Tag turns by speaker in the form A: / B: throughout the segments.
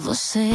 A: Você.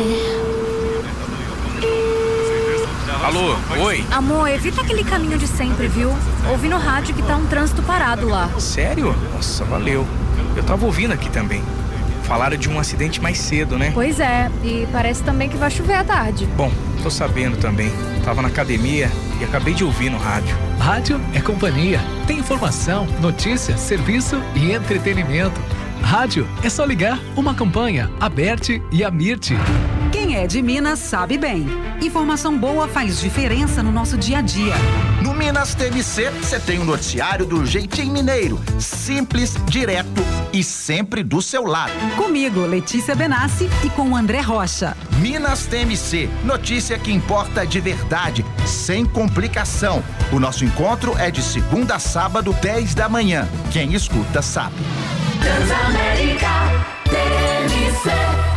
B: Alô, oi?
C: Amor, evita aquele caminho de sempre, viu? Ouvi no rádio que tá um trânsito parado lá.
B: Sério? Nossa, valeu. Eu tava ouvindo aqui também. Falaram de um acidente mais cedo, né?
C: Pois é, e parece também que vai chover à tarde.
B: Bom, tô sabendo também. Tava na academia e acabei de ouvir no rádio.
D: Rádio é companhia. Tem informação, notícia, serviço e entretenimento. Rádio é só ligar. Uma campanha, a Berti e a Mirti.
E: Quem é de Minas sabe bem. Informação boa faz diferença no nosso dia a dia.
F: No Minas TMC, você tem um noticiário do jeitinho mineiro. Simples, direto e sempre do seu lado.
E: Comigo, Letícia Benassi, e com o André Rocha.
F: Minas TMC, notícia que importa de verdade, sem complicação. O nosso encontro é de segunda a sábado, 10 da manhã. Quem escuta sabe.
A: Transamérica TMC.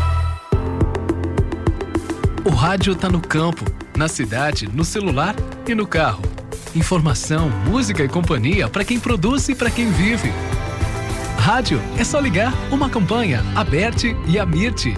D: O rádio tá no campo, na cidade, no celular e no carro. Informação, música e companhia para quem produz e para quem vive. Rádio é só ligar. Uma campanha, a Berti e a Mirti.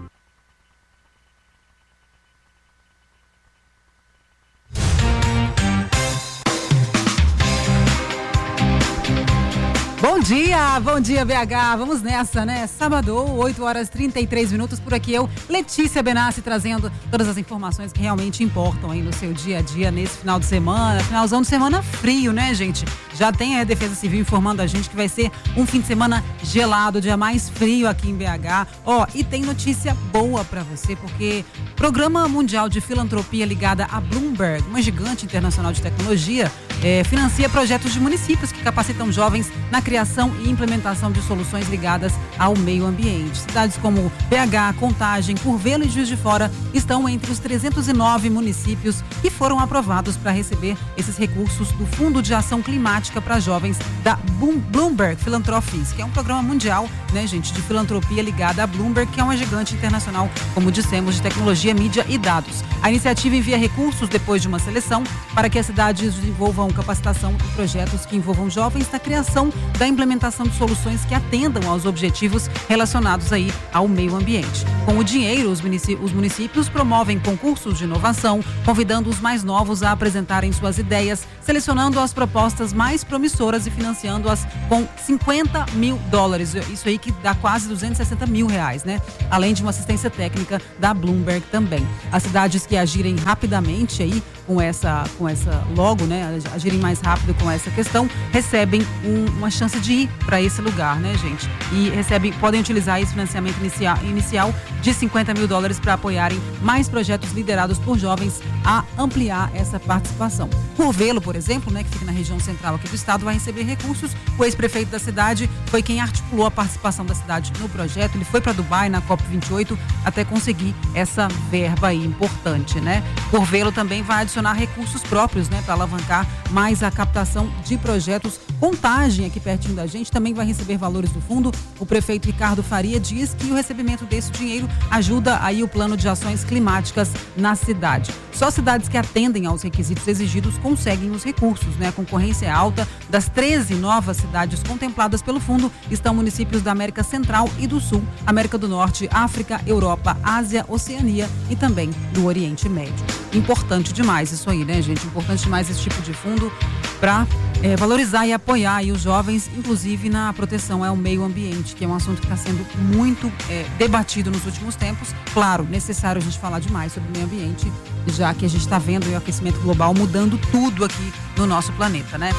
E: Bom dia BH, vamos nessa, né? Sábado, 8 horas e 33 minutos, por aqui eu, Letícia Benassi, trazendo todas as informações que realmente importam aí no seu dia a dia, nesse final de semana, finalzão de semana frio, né, gente? Já tem a Defesa Civil informando a gente que vai ser um fim de semana gelado, o dia mais frio aqui em BH. E tem notícia boa pra você, porque o Programa Mundial de Filantropia ligada à Bloomberg, uma gigante internacional de tecnologia, financia projetos de municípios que capacitam jovens na criação e implementação de soluções ligadas ao meio ambiente. Cidades como BH, Contagem, Curvelo e Juiz de Fora estão entre os 309 municípios que foram aprovados para receber esses recursos do Fundo de Ação Climática para Jovens da Bloomberg Philanthropies, que é um programa mundial, né, gente, de filantropia ligada à Bloomberg, que é uma gigante internacional, como dissemos, de tecnologia, mídia e dados. A iniciativa envia recursos depois de uma seleção para que as cidades desenvolvam capacitação e projetos que envolvam jovens na criação da implementação de soluções que atendam aos objetivos relacionados aí ao meio ambiente. Com o dinheiro, os municípios promovem concursos de inovação, convidando os mais novos a apresentarem suas ideias, selecionando as propostas mais promissoras e financiando-as com $50 mil. Isso aí que dá quase R$260 mil, né? Além de uma assistência técnica da Bloomberg também. As cidades que agirem rapidamente aí com essa logo, né? Agirem mais rápido com essa questão, recebem uma chance de ir para esse lugar, né, gente? E podem utilizar esse financiamento inicial de $50 mil para apoiarem mais projetos liderados por jovens a ampliar essa participação. Curvelo, por exemplo, né, que fica na região central aqui do estado, vai receber recursos. O ex-prefeito da cidade foi quem articulou a participação da cidade no projeto. Ele foi para Dubai na COP28 até conseguir essa verba aí importante, né? Curvelo também vai adicionar recursos próprios, né, para alavancar mais a captação de projetos. Contagem, aqui pertinho da gente, também vai receber valores do fundo. O prefeito Ricardo Faria diz que o recebimento desse dinheiro ajuda aí o plano de ações climáticas na cidade. Só cidades que atendem aos requisitos exigidos conseguem os recursos, né? A concorrência é alta. Das 13 novas cidades contempladas pelo fundo estão municípios da América Central e do Sul, América do Norte, África, Europa, Ásia, Oceania e também do Oriente Médio. Importante demais isso aí, né, gente? Importante demais esse tipo de fundo para valorizar e apoiar aí os jovens, inclusive na proteção ao meio ambiente, que é um assunto que está sendo muito debatido nos últimos tempos. Claro, necessário a gente falar demais sobre o meio ambiente, já que a gente está vendo o aquecimento global mudando tudo aqui no nosso planeta, né?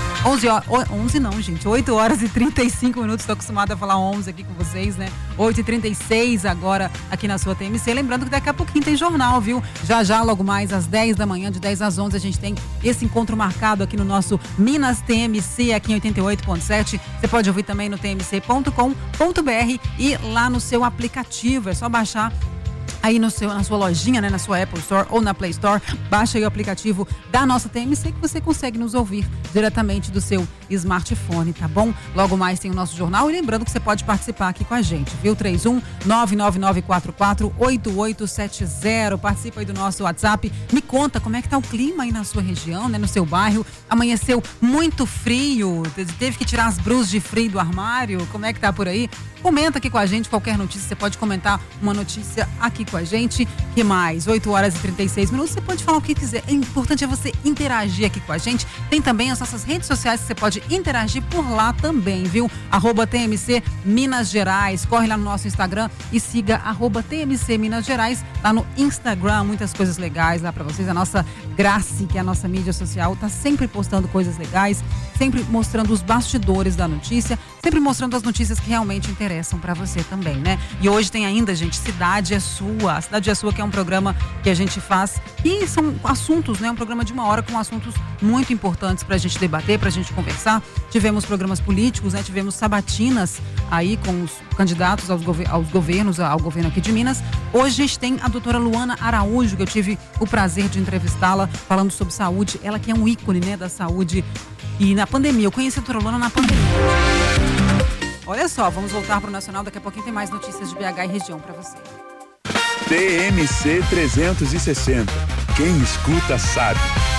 E: 8 horas e 35 minutos, estou acostumada a falar 11 aqui com vocês, né? 8h36 agora aqui na sua TMC. Lembrando que daqui a pouquinho tem jornal, viu? Já, logo mais às 10 da manhã, de 10 às 11, a gente tem esse encontro marcado aqui no nosso Minas TMC, aqui em 88.7. Você pode ouvir também no tmc.com.br e lá no seu aplicativo. É só baixar aí na sua lojinha, né, na sua Apple Store ou na Play Store, baixa aí o aplicativo da nossa TMC que você consegue nos ouvir diretamente do seu smartphone, tá bom? Logo mais tem o nosso jornal e lembrando que você pode participar aqui com a gente, viu? 31-99944-8870. Participa aí do nosso WhatsApp. Me conta como é que tá o clima aí na sua região, né, no seu bairro. Amanheceu muito frio, teve que tirar as brusas de frio do armário. Como é que tá por aí? Comenta aqui com a gente qualquer notícia, você pode comentar uma notícia aqui com a gente. Que mais? 8h36. Você pode falar o que quiser. O importante é você interagir aqui com a gente. Tem também as nossas redes sociais que você pode interagir por lá também, viu? @TMC Minas Gerais. Corre lá no nosso Instagram e siga @TMC Minas Gerais lá no Instagram. Muitas coisas legais lá pra vocês. A nossa Grace, que é a nossa mídia social, tá sempre postando coisas legais, sempre mostrando os bastidores da notícia, sempre mostrando as notícias que realmente interessam pra você também, né? E hoje tem ainda, gente, Cidade é Sua. A Cidade é Sua, que é um programa que a gente faz e são assuntos, né? Um programa de 1 hora com assuntos muito importantes pra gente debater, pra gente conversar. Tivemos programas políticos, né? Tivemos sabatinas aí com os candidatos ao governo aqui de Minas. Hoje a gente tem a doutora Luana Araújo, que eu tive o prazer de entrevistá-la, falando sobre saúde. Ela que é um ícone, né, da saúde. E na pandemia, eu conheci a doutora Luana na pandemia. Olha só, vamos voltar para o Nacional. Daqui a pouquinho tem mais notícias de BH e região para você.
G: TMC 360. Quem escuta sabe.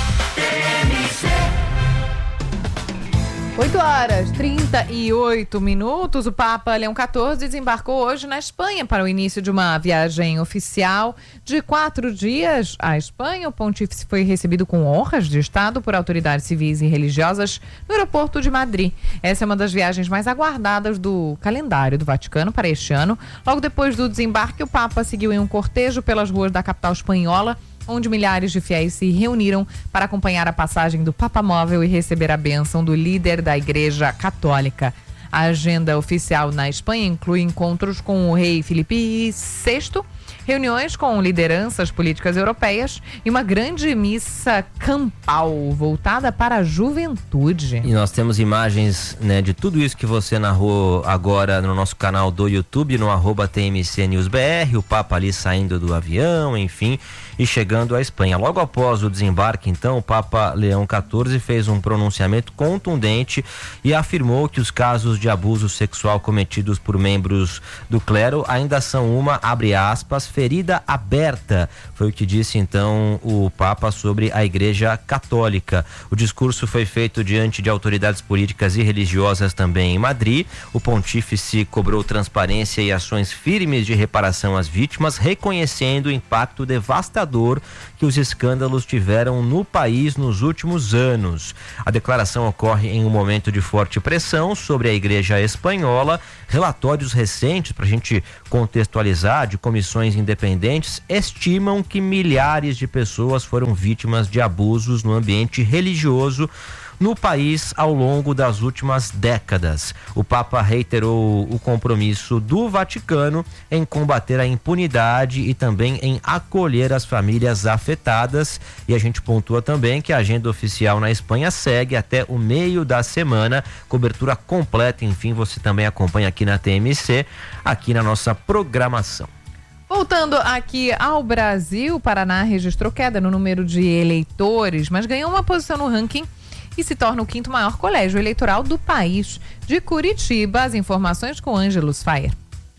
H: 8h38. O Papa Leão XIV desembarcou hoje na Espanha para o início de uma viagem oficial de 4 dias à Espanha. O pontífice foi recebido com honras de Estado por autoridades civis e religiosas no aeroporto de Madrid. Essa é uma das viagens mais aguardadas do calendário do Vaticano para este ano. Logo depois do desembarque, o Papa seguiu em um cortejo pelas ruas da capital espanhola, onde milhares de fiéis se reuniram para acompanhar a passagem do Papa Móvel e receber a bênção do líder da Igreja Católica. A agenda oficial na Espanha inclui encontros com o rei Filipe VI, reuniões com lideranças políticas europeias e uma grande missa campal voltada para a juventude.
I: E nós temos imagens, né, de tudo isso que você narrou agora no nosso canal do YouTube, no @TMC News BR, o Papa ali saindo do avião, enfim, e chegando à Espanha. Logo após o desembarque, então, o Papa Leão XIV fez um pronunciamento contundente e afirmou que os casos de abuso sexual cometidos por membros do clero ainda são uma, abre aspas, ferida aberta. Foi o que disse então o Papa sobre a Igreja Católica. O discurso foi feito diante de autoridades políticas e religiosas também em Madrid. O pontífice cobrou transparência e ações firmes de reparação às vítimas, reconhecendo o impacto devastador que os escândalos tiveram no país nos últimos anos. A declaração ocorre em um momento de forte pressão sobre a Igreja espanhola. Relatórios recentes, para a gente contextualizar, de comissões independentes, estimam que milhares de pessoas foram vítimas de abusos no ambiente religioso no país ao longo das últimas décadas. O Papa reiterou o compromisso do Vaticano em combater a impunidade e também em acolher as famílias afetadas. E a gente pontua também que a agenda oficial na Espanha segue até o meio da semana. Cobertura completa, enfim, você também acompanha aqui na TMC, aqui na nossa programação.
H: Voltando aqui ao Brasil, o Paraná registrou queda no número de eleitores, mas ganhou uma posição no ranking e se torna o 5º maior colégio eleitoral do país. De Curitiba, as informações com Ângelos Faia.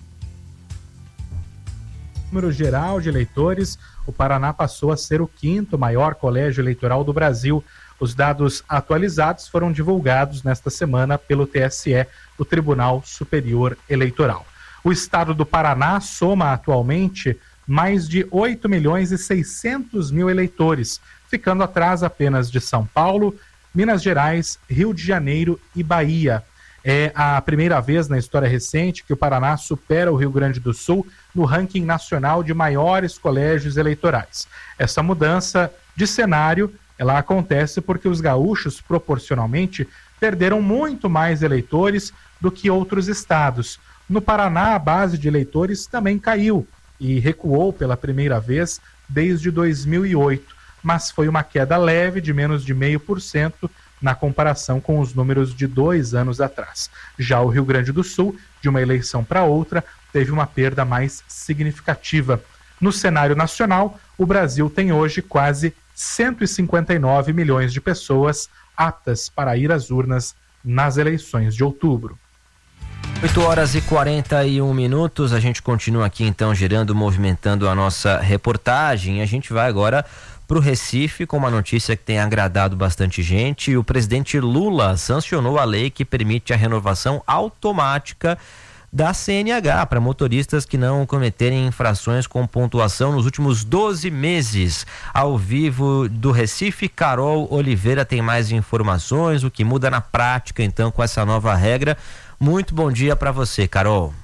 J: Número geral de eleitores, o Paraná passou a ser o 5º maior colégio eleitoral do Brasil. Os dados atualizados foram divulgados nesta semana pelo TSE, o Tribunal Superior Eleitoral. O estado do Paraná soma atualmente mais de 8.600.000 eleitores, ficando atrás apenas de São Paulo, Minas Gerais, Rio de Janeiro e Bahia. É a primeira vez na história recente que o Paraná supera o Rio Grande do Sul no ranking nacional de maiores colégios eleitorais. Essa mudança de cenário, ela acontece porque os gaúchos, proporcionalmente, perderam muito mais eleitores do que outros estados. No Paraná, a base de eleitores também caiu e recuou pela primeira vez desde 2008. Mas foi uma queda leve de menos de 0,5% na comparação com os números de 2 anos atrás. Já o Rio Grande do Sul, de uma eleição para outra, teve uma perda mais significativa. No cenário nacional, o Brasil tem hoje quase 159 milhões de pessoas aptas para ir às urnas nas eleições de outubro.
I: 8h41, a gente continua aqui então girando, movimentando a nossa reportagem. A gente vai agora para o Recife com uma notícia que tem agradado bastante gente. O presidente Lula sancionou a lei que permite a renovação automática da CNH para motoristas que não cometerem infrações com pontuação nos últimos 12 meses. Ao vivo do Recife, Carol Oliveira tem mais informações, o que muda na prática então com essa nova regra. Muito bom dia para você, Carol.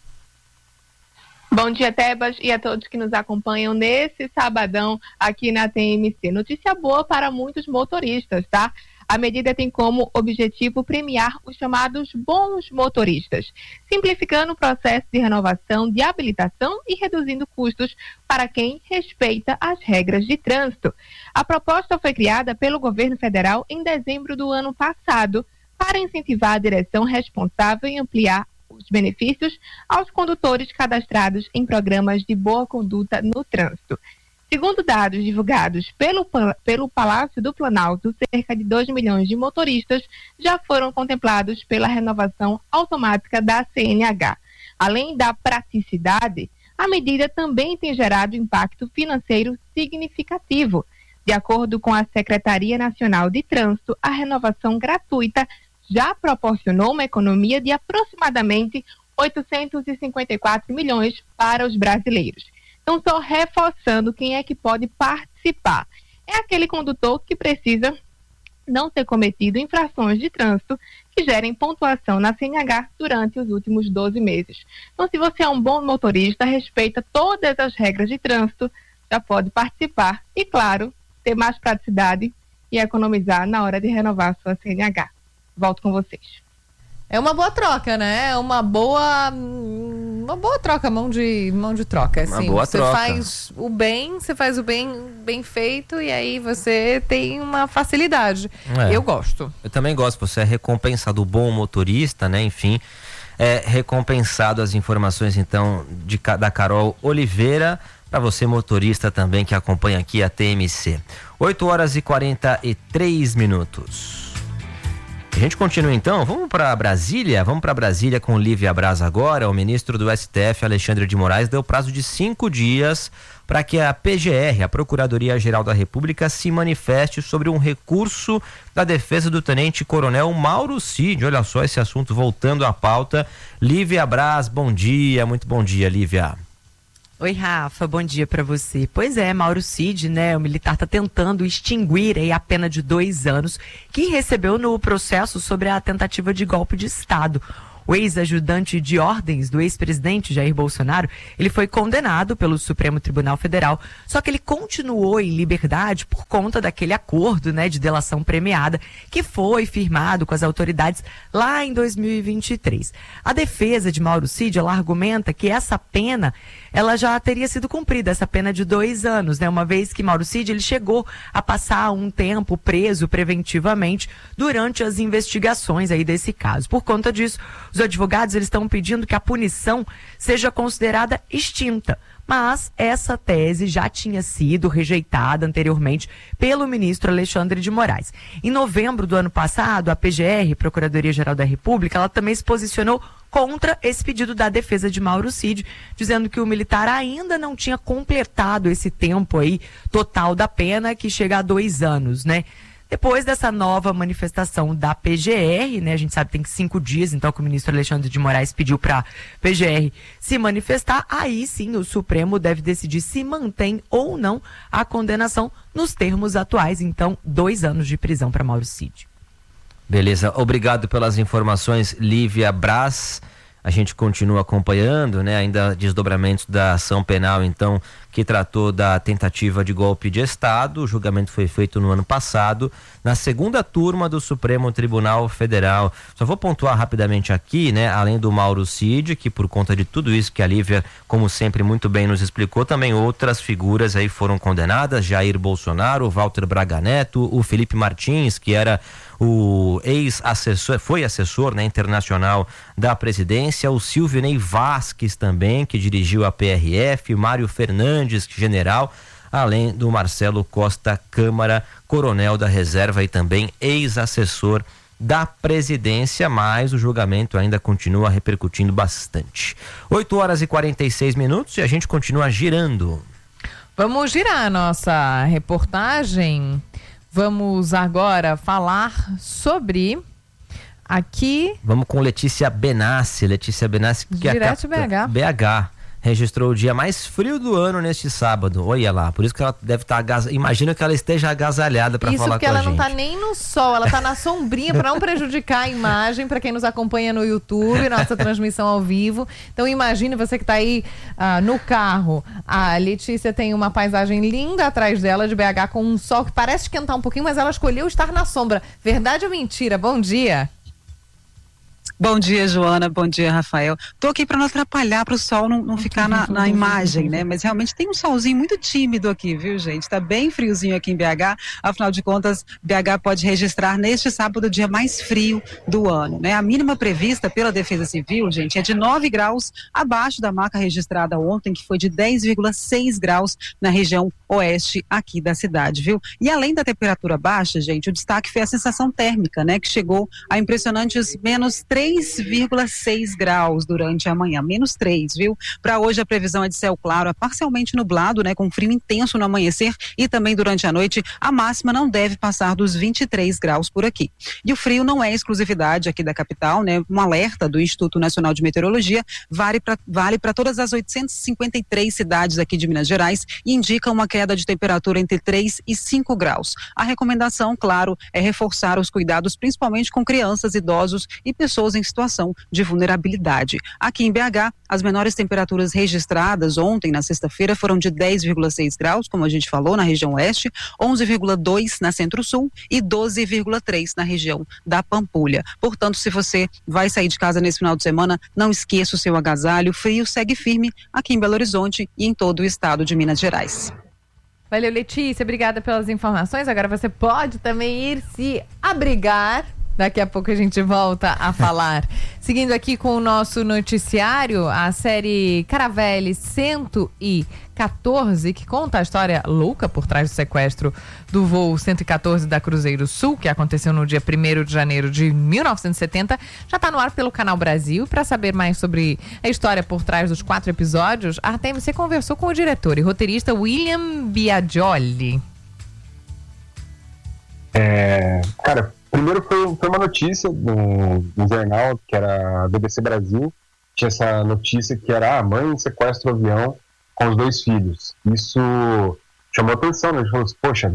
K: Bom dia, Tebas, e a todos que nos acompanham nesse sabadão aqui na TMC. Notícia boa para muitos motoristas, tá? A medida tem como objetivo premiar os chamados bons motoristas, simplificando o processo de renovação de habilitação e reduzindo custos para quem respeita as regras de trânsito. A proposta foi criada pelo governo federal em dezembro do ano passado para incentivar a direção responsável e ampliar os benefícios aos condutores cadastrados em programas de boa conduta no trânsito. Segundo dados divulgados pelo Palácio do Planalto, cerca de 2 milhões de motoristas já foram contemplados pela renovação automática da CNH. Além da praticidade, a medida também tem gerado impacto financeiro significativo. De acordo com a Secretaria Nacional de Trânsito, a renovação gratuita já proporcionou uma economia de aproximadamente 854 milhões para os brasileiros. Então, só reforçando quem é que pode participar. É aquele condutor que precisa não ter cometido infrações de trânsito que gerem pontuação na CNH durante os últimos 12 meses. Então, se você é um bom motorista, respeita todas as regras de trânsito, já pode participar e, claro, ter mais praticidade e economizar na hora de renovar a sua CNH. Volto com vocês.
H: É uma boa troca, né? É uma boa troca, mão de troca. Assim,
I: uma boa troca.
H: Você faz o bem feito e aí você tem uma facilidade. Eu gosto.
I: Eu também gosto. Você é recompensado, o bom motorista, né? Enfim, é recompensado. As informações então da Carol Oliveira. Para você motorista também que acompanha aqui a TMC. 8h43. A gente continua então, vamos para Brasília com Lívia Braz agora. O ministro do STF, Alexandre de Moraes, deu prazo de 5 dias para que a PGR, a Procuradoria-Geral da República, se manifeste sobre um recurso da defesa do tenente-coronel Mauro Cid. Olha só esse assunto voltando à pauta. Lívia Braz, bom dia, muito bom dia, Lívia.
L: Oi, Rafa, bom dia para você. Pois é, Mauro Cid, né, o militar está tentando extinguir aí a pena de 2 anos que recebeu no processo sobre a tentativa de golpe de Estado. O ex-ajudante de ordens do ex-presidente Jair Bolsonaro, ele foi condenado pelo Supremo Tribunal Federal, só que ele continuou em liberdade por conta daquele acordo, né, de delação premiada que foi firmado com as autoridades lá em 2023. A defesa de Mauro Cid, ela argumenta que essa pena, ela já teria sido cumprida, essa pena de 2 anos, né, uma vez que Mauro Cid, ele chegou a passar um tempo preso preventivamente durante as investigações aí desse caso. Por conta disso, os advogados eles estão pedindo que a punição seja considerada extinta, mas essa tese já tinha sido rejeitada anteriormente pelo ministro Alexandre de Moraes. Em novembro do ano passado, a PGR, Procuradoria-Geral da República, ela também se posicionou contra esse pedido da defesa de Mauro Cid, dizendo que o militar ainda não tinha completado esse tempo aí total da pena, que chega a 2 anos, né? Depois dessa nova manifestação da PGR, né, a gente sabe que tem 5 dias, então que o ministro Alexandre de Moraes pediu para a PGR se manifestar, aí sim o Supremo deve decidir se mantém ou não a condenação nos termos atuais, então 2 anos de prisão para Mauro Cid.
I: Beleza, obrigado pelas informações, Lívia Braz. A gente continua acompanhando, né, ainda desdobramentos da ação penal, então, que tratou da tentativa de golpe de Estado. O julgamento foi feito no ano passado, na 2ª turma do Supremo Tribunal Federal. Só vou pontuar rapidamente aqui, né, além do Mauro Cid, que por conta de tudo isso que a Lívia, como sempre, muito bem nos explicou, também outras figuras aí foram condenadas: Jair Bolsonaro, o Walter Braga Neto, o Felipe Martins, que era o ex-assessor, foi assessor, né, internacional da presidência, o Silvio Ney Vasquez também, que dirigiu a PRF, Mário Fernandes, general, além do Marcelo Costa Câmara, coronel da reserva e também ex-assessor da presidência, mas o julgamento ainda continua repercutindo bastante. 8h46 e a gente continua girando.
H: Vamos girar a nossa reportagem. Vamos agora falar sobre aqui.
I: Vamos com Letícia Benassi. Letícia Benassi, que é
H: direto
I: BH. Registrou o dia mais frio do ano neste sábado. Olha lá, por isso que ela deve estar imagina que ela esteja agasalhada para falar com a gente.
H: Isso porque ela não tá nem no sol, ela tá na sombrinha para não prejudicar a imagem para quem nos acompanha no YouTube, nossa transmissão ao vivo. Então imagine você que tá aí no carro. A Letícia tem uma paisagem linda atrás dela de BH com um sol que parece esquentar um pouquinho, mas ela escolheu estar na sombra. Verdade ou mentira? Bom dia.
M: Bom dia, Joana. Bom dia, Rafael. Tô aqui para não atrapalhar, para o sol não ficar na imagem, né? Mas realmente tem um solzinho muito tímido aqui, viu, gente? Tá bem friozinho aqui em BH. Afinal de contas, BH pode registrar neste sábado o dia mais frio do ano, né? A mínima prevista pela Defesa Civil, gente, é de 9 graus abaixo da marca registrada ontem, que foi de 10,6 graus na região oeste aqui da cidade, viu? E além da temperatura baixa, gente, o destaque foi a sensação térmica, né? Que chegou a impressionantes menos 3,6 graus durante a manhã, menos 3, viu? Para hoje a previsão é de céu claro, é parcialmente nublado, né? Com frio intenso no amanhecer e também durante a noite, a máxima não deve passar dos 23 graus por aqui. E o frio não é exclusividade aqui da capital, né? Um alerta do Instituto Nacional de Meteorologia vale para todas as 853 cidades aqui de Minas Gerais e indica uma queda de temperatura entre 3 e 5 graus. A recomendação, claro, é reforçar os cuidados, principalmente com crianças, idosos e pessoas em situação de vulnerabilidade. Aqui em BH, as menores temperaturas registradas ontem, na sexta-feira, foram de 10,6 graus, como a gente falou, na região oeste, 11,2 na centro-sul e 12,3 na região da Pampulha. Portanto, se você vai sair de casa nesse final de semana, não esqueça o seu agasalho. O frio segue firme aqui em Belo Horizonte e em todo o estado de Minas Gerais.
H: Valeu, Letícia, obrigada pelas informações. Agora você pode também ir se abrigar. Daqui a pouco a gente volta a falar. Seguindo aqui com o nosso noticiário, a série Caravelle 114, que conta a história louca por trás do sequestro do voo 114 da Cruzeiro Sul, que aconteceu no dia 1º de janeiro de 1970, já está no ar pelo Canal Brasil. Para saber mais sobre a história por trás dos 4 episódios, a TMC conversou com o diretor e roteirista William Biagioli.
N: Cara, primeiro foi uma notícia no jornal, que era a BBC Brasil, tinha essa notícia que era a mãe sequestra o avião com os 2 filhos. Isso chamou atenção, né? A gente falou assim, poxa,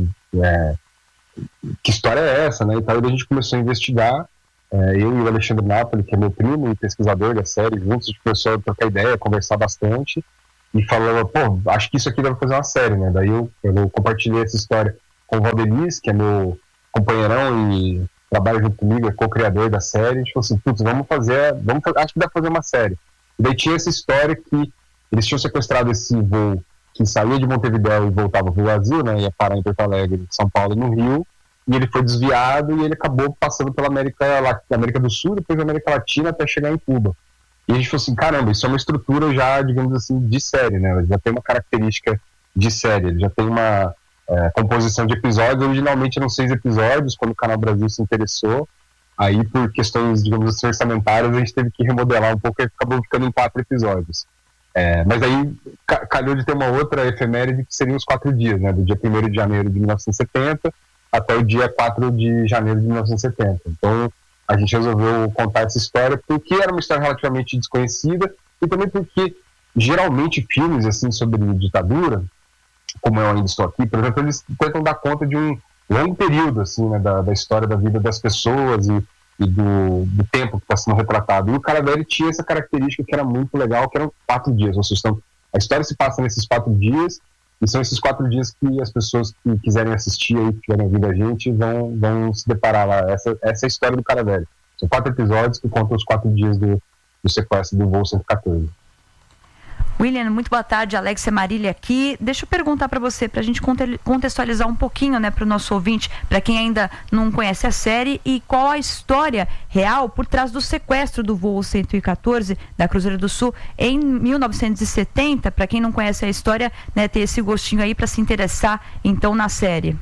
N: que história é essa, né? E tal, e a gente começou a investigar, eu e o Alexandre Napoli, que é meu primo e pesquisador da série, juntos a gente começou a trocar ideia, conversar bastante, e falou, pô, acho que isso aqui deve fazer uma série, né? Daí eu compartilhei essa história com o Valdeliz, que é meu companheirão e trabalha junto comigo, é co-criador da série. A gente falou assim, putz, acho que dá pra fazer uma série. E daí tinha essa história que eles tinham sequestrado esse voo que saía de Montevidéu e voltava pro Brasil, né, ia parar em Porto Alegre, São Paulo e no Rio, e ele foi desviado e ele acabou passando pela América do Sul, depois da América Latina até chegar em Cuba. E a gente falou assim, caramba, isso é uma estrutura já, digamos assim, de série, né, ele já tem uma característica de série, ele já tem uma composição de episódios. Originalmente eram 6 episódios, quando o Canal Brasil se interessou, aí por questões, digamos assim, orçamentárias, a gente teve que remodelar um pouco e acabou ficando em 4 episódios. Mas aí calhou de ter uma outra efeméride que seriam os 4 dias, né, do dia 1º de janeiro de 1970 até o dia 4 de janeiro de 1970. Então a gente resolveu contar essa história porque era uma história relativamente desconhecida e também porque geralmente filmes assim sobre ditadura, como eu ainda estou aqui, por exemplo, eles tentam dar conta de um longo período assim, né, da história da vida das pessoas e do tempo que está sendo retratado. E o Caravelle tinha essa característica que era muito legal, que eram 4 dias. Ou seja, a história se passa nesses 4 dias e são esses 4 dias que as pessoas que quiserem assistir aí, que quiserem ouvir a gente, vão se deparar lá. Essa é a história do Caravelle. São 4 episódios que contam os 4 dias do sequestro do voo 114.
O: William, muito boa tarde, Alexia Marília aqui. Deixa eu perguntar para você, para a gente contextualizar um pouquinho, né, para o nosso ouvinte, para quem ainda não conhece a série, e qual a história real por trás do sequestro do voo 114 da Cruzeiro do Sul em 1970, para quem não conhece a história, né, ter esse gostinho aí para se interessar, então, na série.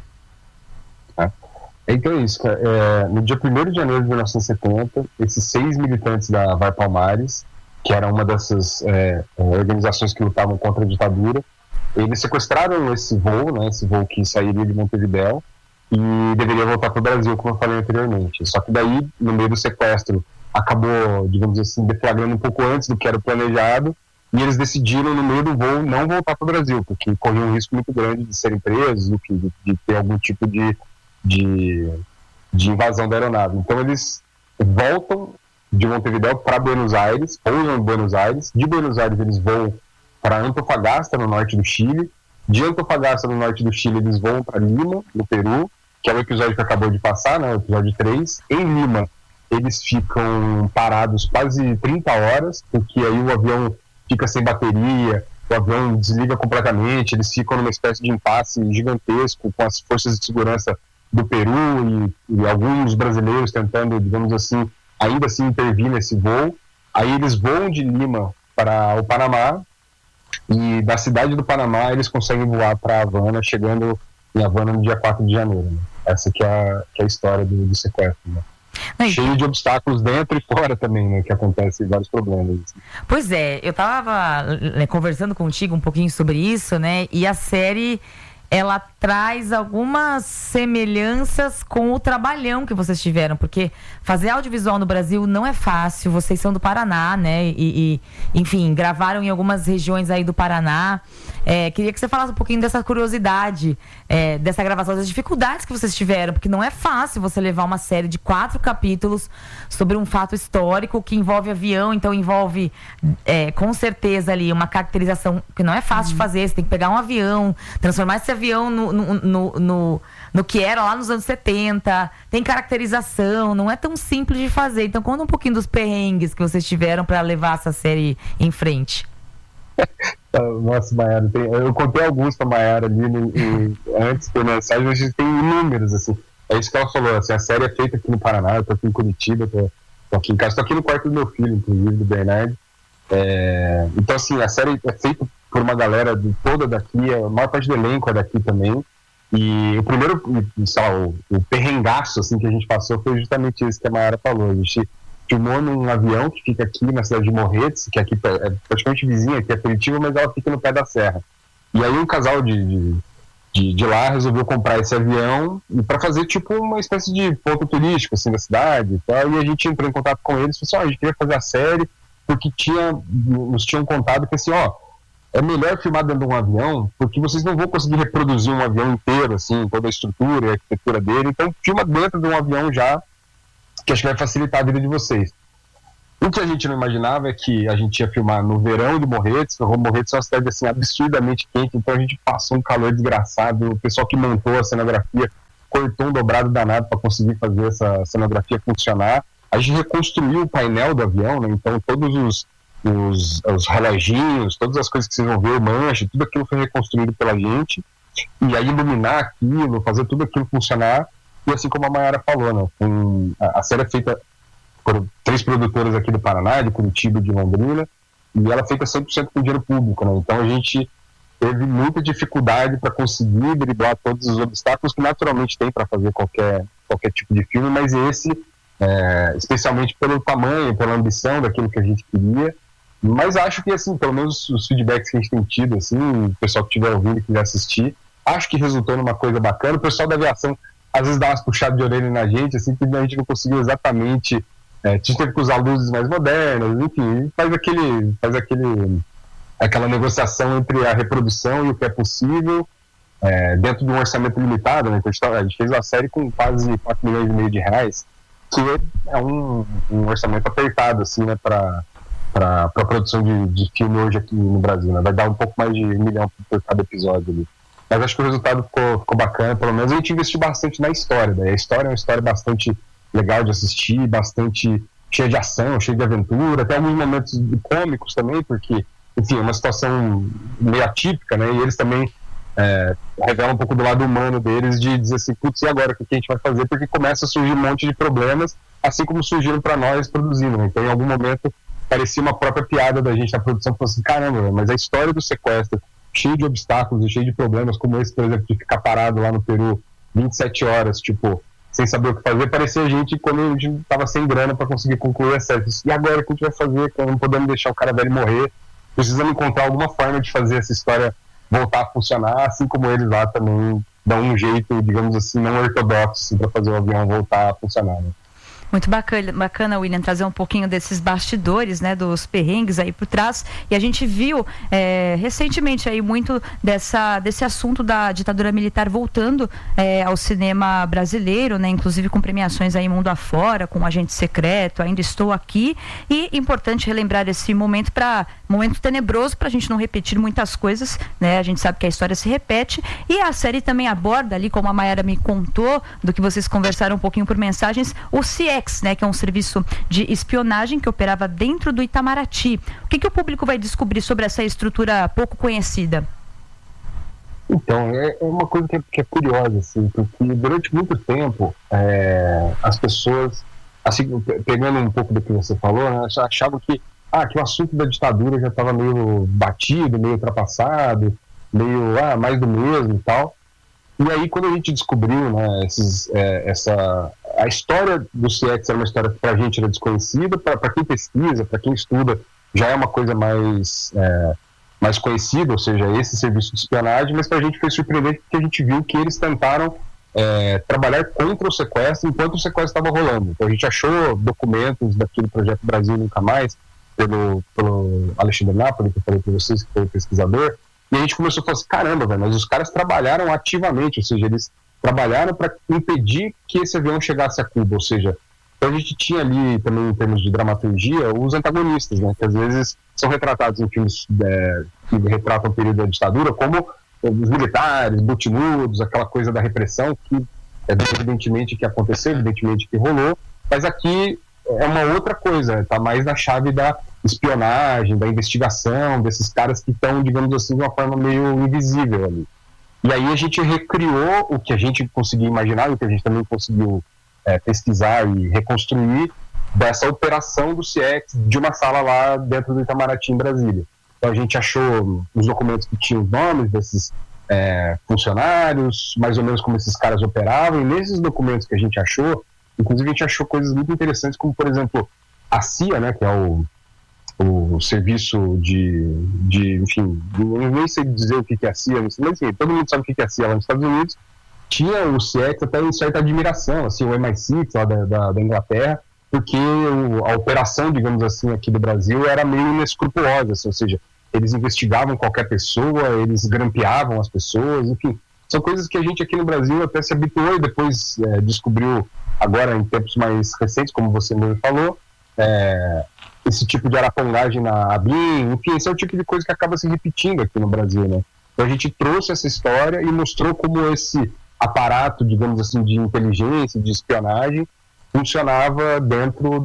N: Então é isso, cara. No dia 1º de janeiro de 1970, esses 6 militantes da Vai Palmares, que era uma dessas organizações que lutavam contra a ditadura, eles sequestraram esse voo, né, esse voo que sairia de Montevidéu, e deveria voltar para o Brasil, como eu falei anteriormente. Só que daí, no meio do sequestro, acabou, digamos assim, deflagrando um pouco antes do que era planejado, e eles decidiram, no meio do voo, não voltar para o Brasil, porque corriam um risco muito grande de serem presos, de ter algum tipo de invasão da aeronave. Então eles voltam de Montevideo para Buenos Aires, pousam em Buenos Aires. De Buenos Aires eles vão para Antofagasta, no norte do Chile. De Antofagasta, no norte do Chile, eles vão para Lima, no Peru, que é o episódio que acabou de passar, né, o episódio 3. Em Lima, eles ficam parados quase 30 horas, porque aí o avião fica sem bateria, o avião desliga completamente, eles ficam numa espécie de impasse gigantesco com as forças de segurança do Peru e alguns brasileiros tentando, digamos assim, ainda assim intervir nesse voo. Aí eles voam de Lima para o Panamá, e da cidade do Panamá eles conseguem voar para Havana, chegando em Havana no dia 4 de janeiro. Né? Essa que é a história do sequestro. Né? Cheio de obstáculos dentro e fora também, né? Que acontecem vários problemas. Assim.
P: Pois é, eu tava conversando contigo um pouquinho sobre isso, né? E a série, ela traz algumas semelhanças com o trabalhão que vocês tiveram, porque fazer audiovisual no Brasil não é fácil. Vocês são do Paraná, né? Enfim, gravaram em algumas regiões aí do Paraná. Queria que você falasse um pouquinho dessa curiosidade, dessa gravação, das dificuldades que vocês tiveram, porque não é fácil você levar uma série de 4 capítulos sobre um fato histórico que envolve avião, então envolve com certeza ali uma caracterização que não é fácil de fazer. Você tem que pegar um avião, transformar esse avião no que era lá nos anos 70, tem caracterização, não é tão simples de fazer. Então conta um pouquinho dos perrengues que vocês tiveram para levar essa série em frente.
N: Nossa, Mayara, eu contei alguns pra Mayara ali antes da mensagem, mas a gente tem inúmeros, assim. É isso que ela falou, assim, a série é feita aqui no Paraná, eu tô aqui em Curitiba, tô aqui em casa, tô aqui no quarto do meu filho, inclusive, do Bernardo. Então, assim, a série é feita por uma galera toda daqui, a maior parte do elenco é daqui também. E o primeiro, sei lá, o perrengaço, assim, que a gente passou foi justamente isso que a Mayara falou. A gente filmou num avião que fica aqui na cidade de Morretes, que aqui é praticamente vizinha, aqui é Curitiba, mas ela fica no pé da serra. E aí um casal de lá resolveu comprar esse avião para fazer tipo uma espécie de ponto turístico assim, da cidade e tal. E a gente entrou em contato com eles e falou assim, a gente queria fazer a série porque nos tinham contado que assim, é melhor filmar dentro de um avião porque vocês não vão conseguir reproduzir um avião inteiro, assim, toda a estrutura e a arquitetura dele, então filma dentro de um avião já, que acho que vai facilitar a vida de vocês. O que a gente não imaginava é que a gente ia filmar no verão de Morretes. Morretes é uma cidade assim, absurdamente quente, então a gente passou um calor desgraçado. O pessoal que montou a cenografia cortou um dobrado danado para conseguir fazer essa cenografia funcionar. A gente reconstruiu o painel do avião, né? Então todos os reloginhos, todas as coisas que vocês vão ver, mancha, tudo aquilo foi reconstruído pela gente. E aí iluminar aquilo, fazer tudo aquilo funcionar. E assim como a Mayara falou, né? A série é feita por 3 produtoras aqui do Paraná, de Curitiba e de Londrina, e ela é feita 100% com dinheiro público, né? Então a gente teve muita dificuldade para conseguir driblar todos os obstáculos que naturalmente tem para fazer qualquer tipo de filme, mas esse, especialmente pelo tamanho, pela ambição daquilo que a gente queria. Mas acho que, assim, pelo menos os feedbacks que a gente tem tido, assim, o pessoal que estiver ouvindo e quiser assistir, acho que resultou numa coisa bacana. O pessoal da aviação às vezes dá umas puxadas de orelha na gente, assim, que a gente não conseguiu exatamente. A gente teve que usar luzes mais modernas, enfim, faz aquela negociação entre a reprodução e o que é possível, dentro de um orçamento limitado, né? Então a gente fez uma série com quase 4,5 milhões de reais, que é um orçamento apertado, assim, né, para a produção de filme hoje aqui no Brasil, né? Vai dar um pouco mais de 1 milhão por cada episódio ali. Mas acho que o resultado ficou bacana, pelo menos a gente investiu bastante na história, né? A história é uma história bastante legal de assistir, bastante cheia de ação, cheia de aventura, até alguns momentos cômicos também, porque, enfim, é uma situação meio atípica, né? E eles também revelam um pouco do lado humano deles, de dizer assim, putz, e agora o que a gente vai fazer? Porque começa a surgir um monte de problemas, assim como surgiram para nós produzindo, né? Então, em algum momento, parecia uma própria piada da gente na produção, falando assim, caramba, mas a história do sequestro, cheio de obstáculos e cheio de problemas, como esse, por exemplo, de ficar parado lá no Peru 27 horas, tipo, sem saber o que fazer, parecia a gente quando a gente tava sem grana para conseguir concluir a série. E agora o que a gente vai fazer? Não podemos deixar o cara velho morrer, precisamos encontrar alguma forma de fazer essa história voltar a funcionar, assim como eles lá também dar um jeito, digamos assim, não ortodoxo para fazer o avião voltar a funcionar, né?
O: Muito bacana, William, trazer um pouquinho desses bastidores, né, dos perrengues aí por trás. E a gente viu recentemente aí muito desse assunto da ditadura militar voltando ao cinema brasileiro, né, inclusive com premiações aí mundo afora, com Agente Secreto, Ainda Estou Aqui. E importante relembrar esse momento tenebroso para a gente não repetir muitas coisas, né? A gente sabe que a história se repete e a série também aborda ali, como a Mayara me contou, do que vocês conversaram um pouquinho por mensagens, o CIEX, né, que é um serviço de espionagem que operava dentro do Itamaraty. O que o público vai descobrir sobre essa estrutura pouco conhecida?
N: Então, é uma coisa que é curiosa, assim, porque durante muito tempo as pessoas, assim, pegando um pouco do que você falou, né, achavam que o assunto da ditadura já estava meio batido, meio ultrapassado, meio mais do mesmo e tal. E aí, quando a gente descobriu, né, a história do CIEX era uma história que para a gente era desconhecida, para quem pesquisa, para quem estuda, já é uma coisa mais conhecida, ou seja, esse serviço de espionagem, mas para a gente foi surpreendente porque a gente viu que eles tentaram trabalhar contra o sequestro enquanto o sequestro estava rolando. Então a gente achou documentos daquele projeto Brasil Nunca Mais, pelo Alexandre Napoli, que eu falei para vocês, que foi o pesquisador, e a gente começou a falar assim, caramba, velho, mas os caras trabalharam ativamente, ou seja, eles trabalharam para impedir que esse avião chegasse a Cuba, ou seja, então a gente tinha ali também, em termos de dramaturgia, os antagonistas, né, que às vezes são retratados em filmes que retratam o período da ditadura, como os militares, botinudos, aquela coisa da repressão, que evidentemente que aconteceu, evidentemente que rolou, mas aqui é uma outra coisa, está mais na chave da espionagem, da investigação, desses caras que estão, digamos assim, de uma forma meio invisível ali. E aí a gente recriou o que a gente conseguiu imaginar, o que a gente também conseguiu pesquisar e reconstruir dessa operação do CIEX de uma sala lá dentro do Itamaraty, em Brasília. Então a gente achou os documentos que tinham os nomes desses funcionários, mais ou menos como esses caras operavam, e nesses documentos que a gente achou, inclusive a gente achou coisas muito interessantes, como por exemplo a CIA, né, que é o serviço enfim, eu nem sei dizer o que é a CIA, mas assim, todo mundo sabe o que é a CIA lá nos Estados Unidos. Tinha o CIEX até em certa admiração, assim, o MI6 lá da Inglaterra, porque a operação, digamos assim, aqui do Brasil era meio inescrupulosa, assim, ou seja, eles investigavam qualquer pessoa, eles grampeavam as pessoas, enfim, são coisas que a gente aqui no Brasil até se habituou e depois descobriu agora em tempos mais recentes, como você mesmo falou, esse tipo de arapongagem na ABIN, enfim, esse é o tipo de coisa que acaba se repetindo aqui no Brasil, né? Então a gente trouxe essa história e mostrou como esse aparato, digamos assim, de inteligência, de espionagem, funcionava dentro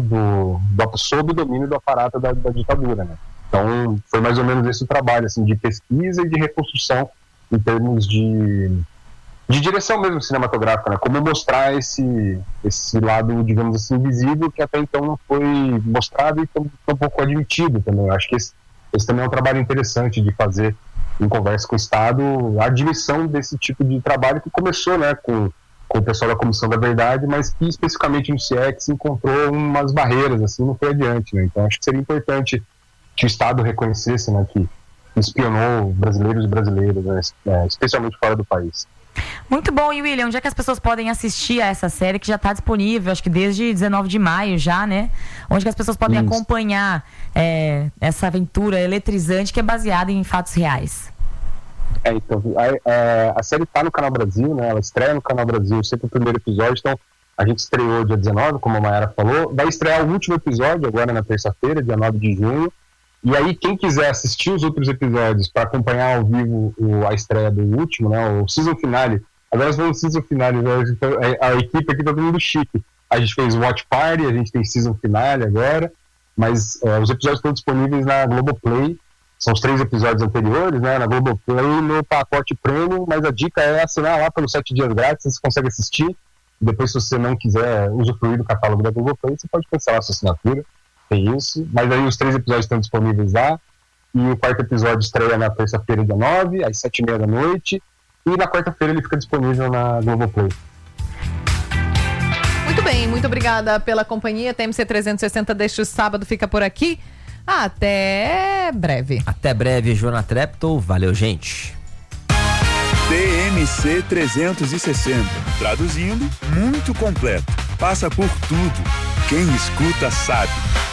N: sob o domínio do aparato da ditadura, né? Então foi mais ou menos esse o trabalho, assim, de pesquisa e de reconstrução em termos de direção mesmo cinematográfica, né? Como mostrar esse lado, digamos assim, invisível, que até então não foi mostrado e tão pouco admitido também. Eu acho que esse também é um trabalho interessante de fazer em conversa com o Estado, a admissão desse tipo de trabalho que começou, né, com o pessoal da Comissão da Verdade, mas que especificamente no CIEX encontrou umas barreiras, assim, não foi adiante, né? Então acho que seria importante que o Estado reconhecesse, né, que espionou brasileiros e brasileiras, né, especialmente fora do país.
P: Muito bom, e William, onde é que as pessoas podem assistir a essa série que já está disponível, acho que desde 19 de maio já, né? Onde que as pessoas podem acompanhar essa aventura eletrizante que é baseada em fatos reais?
N: Então, a série está no Canal Brasil, né? Ela estreia no Canal Brasil sempre o primeiro episódio, então a gente estreou dia 19, como a Mayara falou, vai estrear o último episódio agora na terça-feira, dia 9 de junho. E aí, quem quiser assistir os outros episódios para acompanhar ao vivo a estreia do último, né, o season finale, agora nós vamos no season finale, né, a equipe aqui tá todo mundo chique. A gente fez Watch Party, a gente tem season finale agora, mas os episódios estão disponíveis na Globoplay, são os 3 episódios anteriores, né, na Globoplay, no pacote premium, mas a dica é assinar lá pelos 7 dias grátis, você consegue assistir. Depois, se você não quiser usufruir do catálogo da Globoplay, você pode cancelar a sua assinatura. Tem isso, mas aí os 3 episódios estão disponíveis lá, e o 4º episódio estreia na terça-feira, dia 9, às 7h30 da noite, e na quarta-feira ele fica disponível na Globoplay.
H: Muito bem, muito obrigada pela companhia. TMC 360 deste sábado fica por aqui. Até breve.
I: Até breve, Joana Treptow. Valeu, gente.
G: TN TMC 360. Traduzindo, muito completo. Passa por tudo. Quem escuta sabe.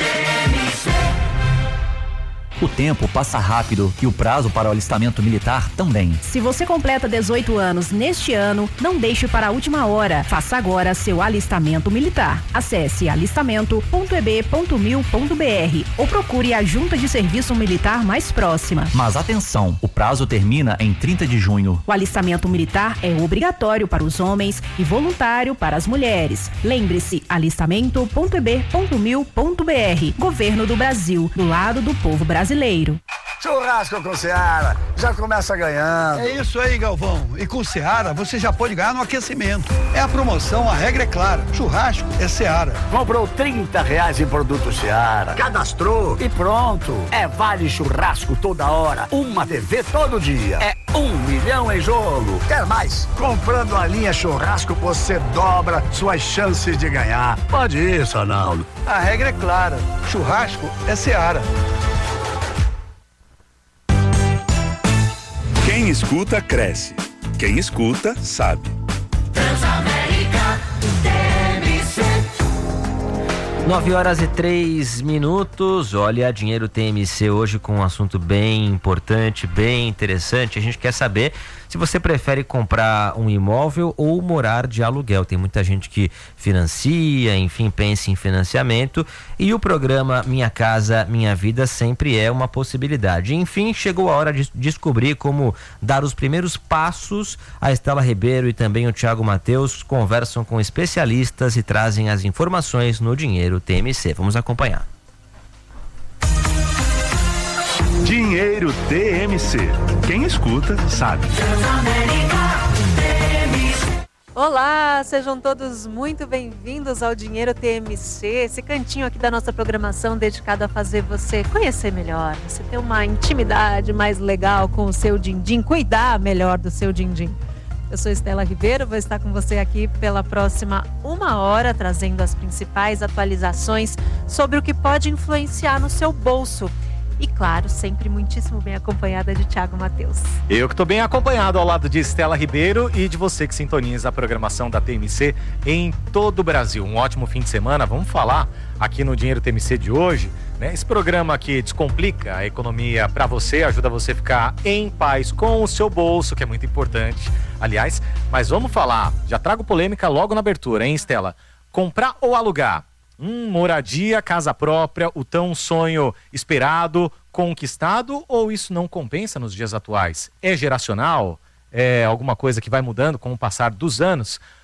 Q: O tempo passa rápido e o prazo para o alistamento militar também.
R: Se você completa 18 anos neste ano, não deixe para a última hora. Faça agora seu alistamento militar. Acesse alistamento.eb.mil.br ou procure a junta de serviço militar mais próxima.
Q: Mas atenção, o prazo termina em 30 de junho.
R: O alistamento militar é obrigatório para os homens e voluntário para as mulheres. Lembre-se, alistamento.eb.mil.br. Governo do Brasil, do lado do povo brasileiro.
S: Churrasco com Seara, já começa ganhando.
T: É isso aí, Galvão. E com Seara você já pode ganhar no aquecimento. É a promoção, a regra é clara. Churrasco é Seara.
S: Comprou R$30 em produto Seara, cadastrou e pronto. É vale churrasco toda hora, uma TV todo dia. É 1 milhão em jogo. Quer mais? Comprando a linha churrasco você dobra suas chances de ganhar. Pode isso, Arnaldo.
T: A regra é clara. Churrasco é Seara.
G: Quem escuta, cresce. Quem escuta, sabe.
A: Transamérica TMC.
I: 9h03. Olha, Dinheiro TMC hoje com um assunto bem importante, bem interessante. A gente quer saber se você prefere comprar um imóvel ou morar de aluguel. Tem muita gente que financia, enfim, pensa em financiamento, e o programa Minha Casa Minha Vida sempre é uma possibilidade. Enfim, chegou a hora de descobrir como dar os primeiros passos. A Estela Ribeiro e também o Thiago Mateus conversam com especialistas e trazem as informações no Dinheiro TMC. Vamos acompanhar.
G: Dinheiro TMC. Quem escuta, sabe.
U: Olá, sejam todos muito bem-vindos ao Dinheiro TMC, esse cantinho aqui da nossa programação dedicado a fazer você conhecer melhor, você ter uma intimidade mais legal com o seu din-din, cuidar melhor do seu din-din. Eu sou Estela Ribeiro, vou estar com você aqui pela próxima 1 hora, trazendo as principais atualizações sobre o que pode influenciar no seu bolso. E claro, sempre muitíssimo bem acompanhada de Thiago Mateus.
V: Eu que estou bem acompanhado ao lado de Estela Ribeiro e de você que sintoniza a programação da TMC em todo o Brasil. Um ótimo fim de semana. Vamos falar aqui no Dinheiro TMC de hoje, né? Esse programa que descomplica a economia para você, ajuda você a ficar em paz com o seu bolso, que é muito importante, aliás. Mas vamos falar, já trago polêmica logo na abertura, hein, Estela? Comprar ou alugar? Moradia, casa própria, o tão sonho esperado, conquistado, ou isso não compensa nos dias atuais? É geracional? É alguma coisa que vai mudando com o passar dos anos?